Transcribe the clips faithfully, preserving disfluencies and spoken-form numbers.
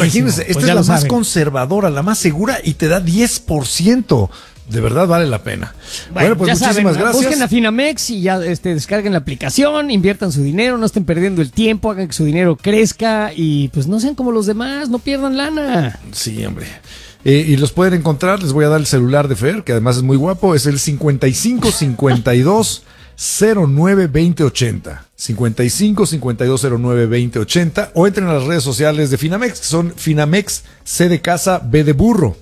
Imagínense, esta pues es la más saben. conservadora, la más segura y te da diez por ciento. De verdad vale la pena. Bueno, Bueno, pues ya muchísimas saben, gracias. busquen a Finamex y ya este, descarguen la aplicación, inviertan su dinero, no estén perdiendo el tiempo, hagan que su dinero crezca y pues no sean como los demás, no pierdan lana. Sí, hombre. Eh, y los pueden encontrar, les voy a dar el celular de Fer, que además es muy guapo, es el cincuenta y cinco cincuenta y dos cero nueve veinte ochenta. cincuenta y cinco cincuenta y dos cero nueve veinte ochenta o entren a las redes sociales de Finamex, que son Finamex C de casa, B de burro.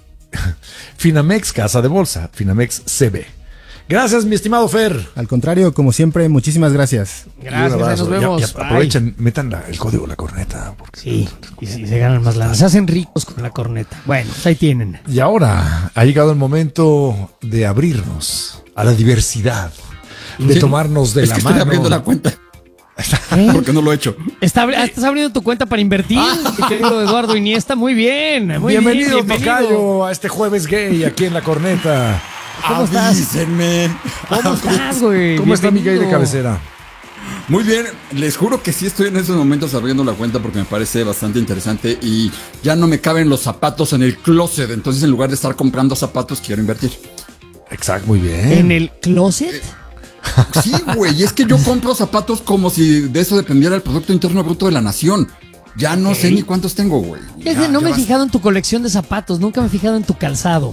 Finamex Casa de Bolsa, Finamex C B. Gracias, mi estimado Fer. Al contrario, como siempre, muchísimas gracias. Gracias, ahí nos vemos. Ya, ya, aprovechen, metan la, el código, la corneta. Porque Sí, y sí, se ganan más lana. Se hacen ricos con la corneta. Bueno, pues ahí tienen. Y ahora ha llegado el momento de abrirnos a la diversidad, de Sí, tomarnos de es la que mano. estoy abriendo la cuenta. ¿Eh? Porque no lo he hecho. Está, abri- estás abriendo tu cuenta para invertir, mi querido Eduardo Iniesta. Muy bien, muy bienvenido, bien. Bienvenido. tocayo, a este jueves gay aquí en la corneta. ¿Cómo estás? Avísenme. ¿Cómo estás, güey? ¿Cómo está mi gay de Bienvenido. cabecera? Muy bien, les juro que sí estoy en esos momentos abriendo la cuenta porque me parece bastante interesante y ya no me caben los zapatos en el closet, entonces en lugar de estar comprando zapatos quiero invertir. Exacto, muy bien. ¿En el closet? Sí, güey, es que yo compro zapatos como si de eso dependiera el Producto Interno Bruto de la nación. Ya no sé ni cuántos tengo, güey. Es Ya, que no ya me he basta. fijado en tu colección de zapatos, nunca me he fijado en tu calzado.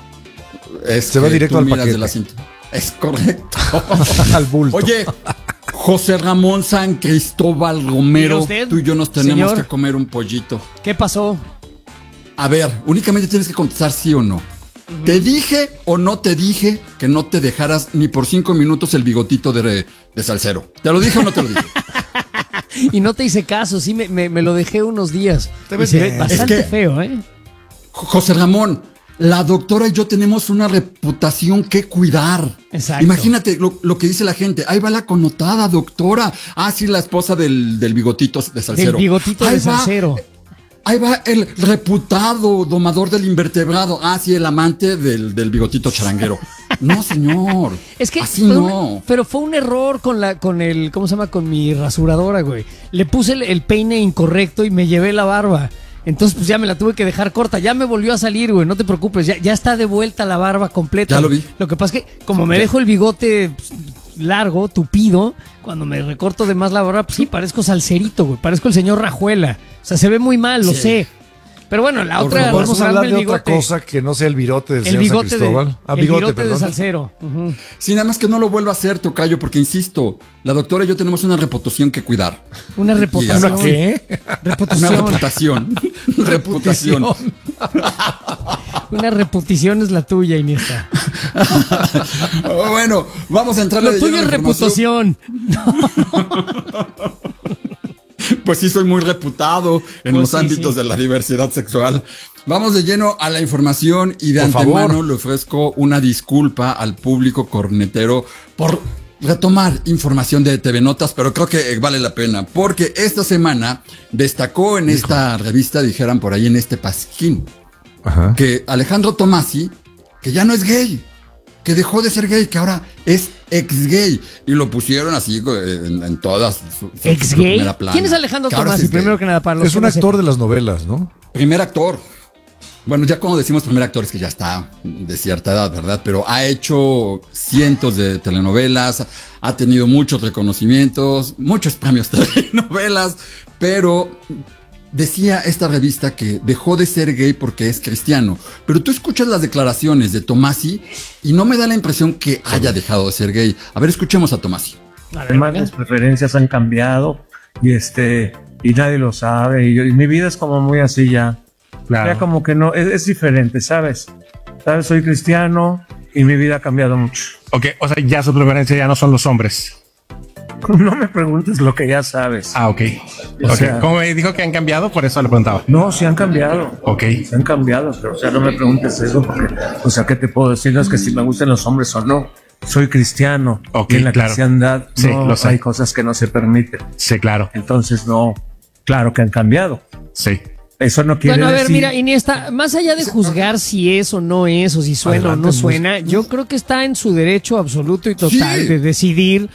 Es Se va que directo tú al miras paquete. de la cinta. Es correcto. Al bulto. Oye, José Ramón San Cristóbal Romero, ¿Y usted, tú y yo nos tenemos señor? que comer un pollito. ¿Qué pasó? A ver, únicamente tienes que contestar sí o no. ¿Te dije o no te dije que no te dejaras ni por cinco minutos el bigotito de, de salsero? ¿Te lo dije o no te lo dije? Y no te hice caso, sí, me, me, me lo dejé unos días. Te Y ves se ve bien. bastante Es que- feo, ¿eh? José Ramón, la doctora y yo tenemos una reputación que cuidar. Exacto. Imagínate lo, lo que dice la gente. Ahí va la connotada doctora. Ah, sí, la esposa del, del bigotito de salsero. Del bigotito Ahí de va- salsero. Ahí va el reputado domador del invertebrado. Ah, sí, el amante del, del bigotito charanguero. No, señor. Es que así fue no. un- pero fue un error con la con el ¿cómo se llama? Con mi rasuradora, güey. Le puse el, el peine incorrecto y me llevé la barba. Entonces pues ya me la tuve que dejar corta. Ya me volvió a salir, güey. No te preocupes, ya, ya está de vuelta la barba completa. Ya lo vi. Lo que pasa es que como me dejo el bigote pues, largo, tupido, cuando me recorto de más la barba, pues sí, parezco salserito, güey. Parezco el señor Rajuela. O sea, se ve muy mal, lo Sí. sé. Pero bueno, la Por otra, favor, Podemos rasurarme hablar de el otra bigote. cosa que no sea el virote del El señor San bigote, de, Cristóbal. Ah, el bigote, bigote de perdón. salsero. Ujú. Sí, nada más que no lo vuelva a hacer, tocayo, porque insisto, la doctora y yo tenemos una reputación que cuidar. Una reputación. ¿Una qué? Una Reputación. reputación. reputación. Una reputación es la tuya, Iniesta. Bueno, vamos a entrarle Lo de lleno tuyo a es la información. reputación. Pues sí, soy muy reputado en Pues los sí, ámbitos sí. de la diversidad sexual. Vamos de lleno a la información y de Por antemano favor. le ofrezco una disculpa al público cornetero por retomar información de T V Notas, pero creo que vale la pena, porque esta semana destacó en esta revista, dijeran por ahí en este pasquín, Ajá. que Alejandro Tomasi, que ya no es gay, que dejó de ser gay, que ahora es ex gay, y lo pusieron así en, en todas su, su- ¿Ex su gay? primera plana. ¿Quién es Alejandro Que ahora Tomasi? sí es gay. Primero que nada, para los Es que un no actor sepan. de las novelas, ¿no? Primer actor. Bueno, ya cuando decimos primer actor es que ya está de cierta edad, ¿verdad? Pero ha hecho cientos de telenovelas, ha tenido muchos reconocimientos, muchos premios de telenovelas, pero decía esta revista que dejó de ser gay porque es cristiano. Pero tú escuchas las declaraciones de Tomasi y no me da la impresión que haya dejado de ser gay. A ver, escuchemos a Tomasi. A ver, Además, venga. mis preferencias han cambiado y este y nadie lo sabe. Y, yo- y mi vida es como muy así ya. Ya como que no, es, es diferente, ¿sabes? ¿Sabes? Soy cristiano y mi vida ha cambiado mucho. Ok, o sea, ya su preferencia ya no son los hombres. No me preguntes lo que ya sabes. Ah, ok. O Ok, sea- como me dijo que han cambiado, por eso le preguntaba. No, sí han cambiado. Ok. Se han cambiado, pero o sea, no me preguntes eso porque, o sea, ¿qué te puedo decir? No es que si me gustan los hombres o no. Soy cristiano. Ok, y en la claro. cristiandad Sí, no lo sé. hay cosas que no se permiten. Sí, claro. Entonces, no, claro que han cambiado. Sí. Eso no quiere Bueno, a ver, decir... mira, Iniesta, más allá de juzgar si es o no es, o si suena Adelante, o no suena, yo creo que está en su derecho absoluto y total Sí. de decidir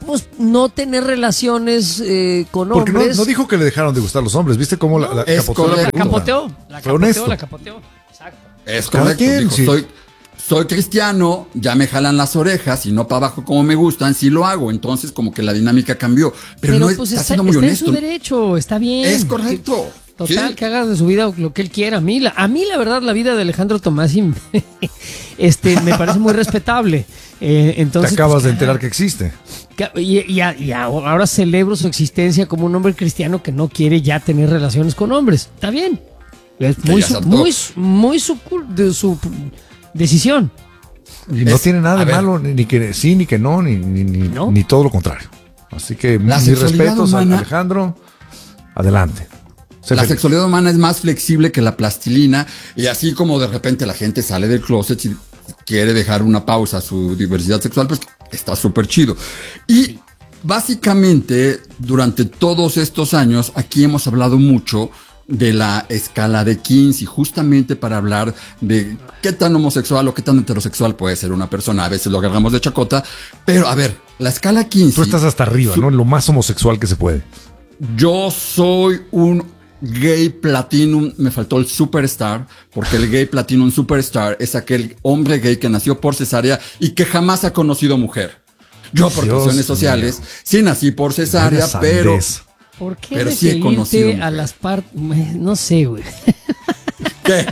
pues no tener relaciones eh, con Porque no, hombres. no dijo que le dejaron de gustar los hombres. ¿Viste cómo la, la Es capoteó la correcto. La pregunta? capoteó, la Fue capoteó, honesto. la capoteó. Exacto. Es Cada correcto. quien, Dijo, sí. soy, soy cristiano, ya me jalan las orejas y no para abajo como me gustan, sí lo hago. Entonces como que la dinámica cambió. Pero, Pero no pues está está, siendo muy está en honesto. su derecho, está bien. Es correcto. Total, Sí. que haga de su vida lo que él quiera. A mí, la, a mí la verdad, la vida de Alejandro Tomasi este, me parece muy respetable. Eh, Te entonces, acabas pues, de enterar que existe. que- y, y a- y ahora celebro su existencia como un hombre cristiano que no quiere ya tener relaciones con hombres. Está bien. Es Que muy, ya su, saltó. muy, su- muy su, cul- de su decisión. Y no Es- tiene nada a de ver. malo, ni, ni que sí, ni que no, ni, ni, ni, ¿No? ni todo lo contrario. Así que La mis sexualidad respetos a humana- Alejandro. Adelante. Sé La feliz. sexualidad humana es más flexible que la plastilina y así como de repente la gente sale del closet y quiere dejar una pausa a su diversidad sexual, pues está súper chido. Y básicamente durante todos estos años aquí hemos hablado mucho de la escala de Kinsey, justamente para hablar de qué tan homosexual o qué tan heterosexual puede ser una persona. A veces lo agarramos de chacota, pero a ver, la escala Kinsey... Tú estás hasta arriba, su- ¿no? Lo más homosexual que se puede. Yo soy un gay platinum, me faltó el superstar, porque el gay platinum superstar es aquel hombre gay que nació por cesárea y que jamás ha conocido mujer. Yo por Dios cuestiones sociales, mío. sí nací por cesárea, Vaya pero sandez. ¿Por qué Pero sí he referirte conocido a mujeres. las partes? No sé, güey. ¿qué?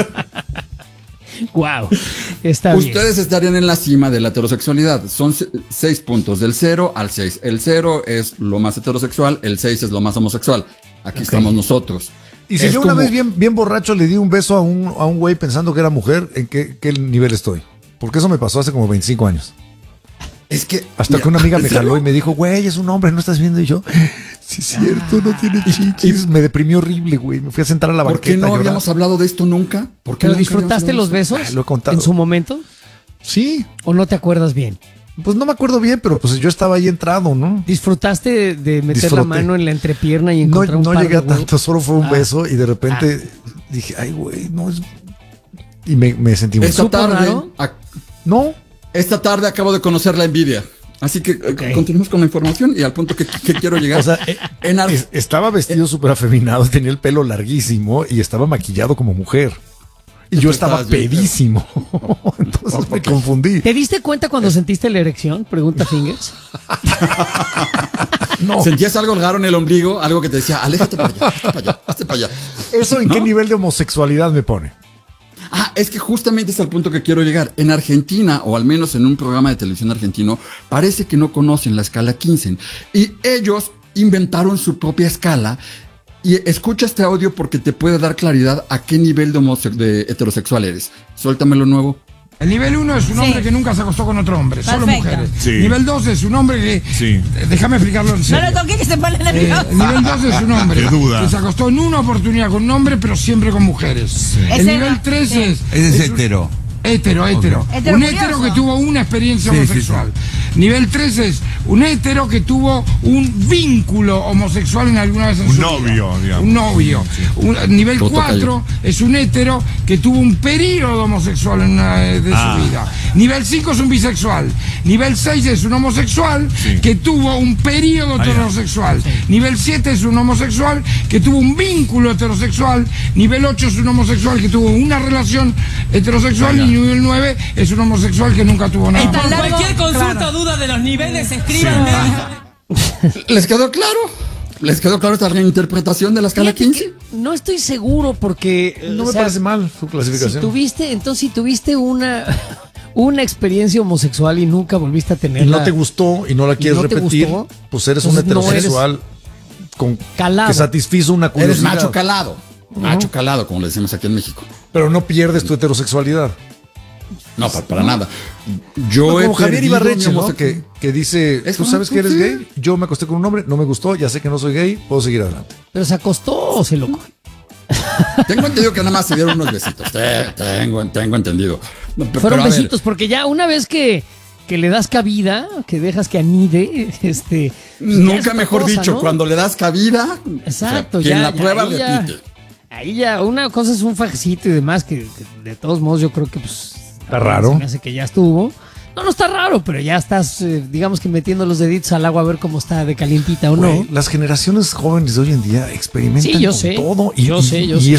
Wow. Está bien. Ustedes estarían en la cima de la heterosexualidad. Son se- seis puntos, del cero al seis. El cero es lo más heterosexual, el seis es lo más homosexual. Aquí estamos nosotros. Y si Es yo una como- vez bien, bien borracho le di un beso a un, a un güey pensando que era mujer, ¿en qué, qué nivel estoy? Porque eso me pasó hace como veinticinco años. Es que... Hasta mira, que una amiga me ¿en serio? jaló y me dijo, güey, es un hombre, ¿no estás viendo? Y yo, sí es cierto, no tiene chiquis. Me deprimió horrible, güey. Me fui a sentar a la ¿Por banqueta. qué no a llorar. habíamos hablado de esto nunca? ¿Por qué ¿Pero nunca disfrutaste habíamos los hablado de besos Ah, lo he contado. en su momento? Sí, ¿O no te acuerdas bien? pues no me acuerdo bien, pero pues yo estaba ahí entrado, ¿no? ¿Disfrutaste de, de meter Disfruté. la mano en la entrepierna y No, encontrar un no par llegué a de huevos? tanto, solo fue un Ah. beso y de repente dije, ay, güey, no es... Y me, me sentí muy... Esta ¿Supo tarde, raro? a- No, esta tarde acabo de conocer la envidia. Así que eh, continuemos con la información y al punto que, que quiero llegar. o sea, eh, en Ar- es- estaba vestido súper afeminado, tenía el pelo larguísimo y estaba maquillado como mujer. Y yo Tú estaba estabas bien. pedísimo. Entonces me confundí. ¿Te diste cuenta cuando sentiste la erección? Pregunta Fingers. No. ¿Sentías algo raro en el ombligo? Algo que te decía, aléjate para allá, hazte para allá, hazte para allá. ¿Eso en qué nivel de homosexualidad me pone? Ah, es que justamente es al punto que quiero llegar. En Argentina, o al menos en un programa de televisión argentino, parece que no conocen la escala quince. Y ellos inventaron su propia escala. Y escucha este audio porque te puede dar claridad a qué nivel de, homose- de heterosexual eres. Suéltamelo nuevo. El nivel uno es un hombre Sí. que nunca se acostó con otro hombre, solo Perfecto. mujeres. Sí. Nivel dos es un hombre que... Sí. eh, Déjame explicarlo en No serio. lo toqué que se pone Eh, nervioso. el nivel dos es un hombre Qué duda. que se acostó en una oportunidad con un hombre, pero siempre con mujeres. El Ese nivel no, tres sí. es... Ese es un- hetero. Hetero, hetero. Hetero Un curioso. hetero que tuvo una experiencia Sí, sí, homosexual. Nivel tres es un hetero que tuvo un vínculo homosexual en alguna vez en Un su novio, vida. digamos. Un novio. Un- nivel Todo cuatro es un hetero que tuvo un periodo homosexual en una de Ah. su vida. Nivel cinco es un bisexual. Nivel seis es un homosexual Sí. que tuvo un periodo Ah, ya. heterosexual. Nivel siete es un homosexual que tuvo un vínculo heterosexual. Nivel ocho es un homosexual que tuvo una relación heterosexual. Ah, ya. Y nivel nueve es un homosexual que nunca tuvo nada. Está más. largo, Cualquier consulta claro. o duda de los niveles, escríbanme. ¿Les quedó claro? ¿Les quedó claro esta reinterpretación de la escala Fíjate quince? que no estoy seguro porque... eh, No o me sea, parece mal su Si clasificación. tuviste, entonces si tuviste una, una experiencia homosexual y nunca volviste a Y tenerla... no te gustó y no la quieres no te repetir, gustó, pues eres un entonces no eres heterosexual con, calado. que satisfizo una Eres curiosidad. macho calado. Macho calado, como le decimos aquí en México. Pero no pierdes tu heterosexualidad. No, para, para nada. Yo No, he como Javier perdido Ibarreche, mi ¿no? homose- que, que dice, Es tú sabes que eres correcto, gay, yo me acosté con un hombre, no me gustó, ya sé que no soy gay, puedo seguir adelante. ¿Pero se acostó o se lo cogió? Tengo entendido que nada más se dieron unos besitos. Te- Tengo, tengo entendido. No, pe- Fueron pero a ver, besitos, porque ya una vez que, que le das cabida, que dejas que anide, este... pues ya es Nunca otra mejor cosa, dicho, ¿no? cuando le das cabida, Exacto, o sea, quien ya, la ya, prueba ahí ya- repite. Ahí ya, una cosa es un fajecito y demás, que, que de todos modos yo creo que pues... Está raro. Se me hace que ya estuvo. No, no está raro, pero ya estás, eh, digamos que metiendo los deditos al agua a ver cómo está de calientita o Güey, no. las generaciones jóvenes de hoy en día experimentan Sí, yo con sé. todo y, Yo y- sé, yo y sé.